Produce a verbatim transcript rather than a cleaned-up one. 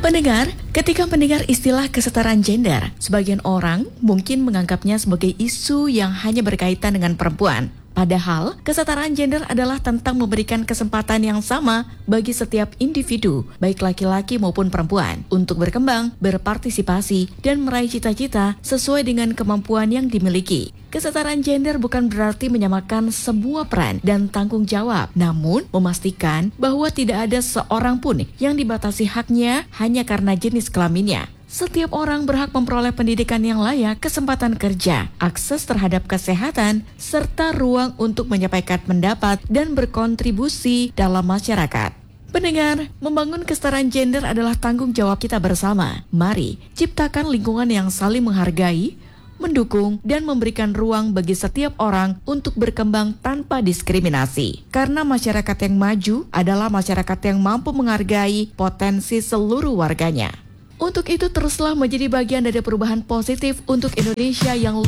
Pendengar, ketika mendengar istilah kesetaraan gender, sebagian orang mungkin menganggapnya sebagai isu yang hanya berkaitan dengan perempuan. Padahal, kesetaraan gender adalah tentang memberikan kesempatan yang sama bagi setiap individu, baik laki-laki maupun perempuan, untuk berkembang, berpartisipasi, dan meraih cita-cita sesuai dengan kemampuan yang dimiliki. Kesetaraan gender bukan berarti menyamakan semua peran dan tanggung jawab, namun memastikan bahwa tidak ada seorang pun yang dibatasi haknya hanya karena jenis kelaminnya. Setiap orang berhak memperoleh pendidikan yang layak, kesempatan kerja, akses terhadap kesehatan, serta ruang untuk menyampaikan pendapat dan berkontribusi dalam masyarakat. Pendengar, membangun kesetaraan gender adalah tanggung jawab kita bersama. Mari ciptakan lingkungan yang saling menghargai, mendukung, dan memberikan ruang bagi setiap orang untuk berkembang tanpa diskriminasi. Karena masyarakat yang maju adalah masyarakat yang mampu menghargai potensi seluruh warganya. Untuk itu teruslah menjadi bagian dari perubahan positif untuk Indonesia yang